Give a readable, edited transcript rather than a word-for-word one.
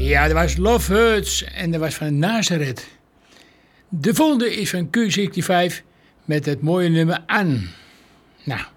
Ja, dat was Love Hurts en dat was van Nazareth. De volgende is van Q65 met het mooie nummer An. Nou,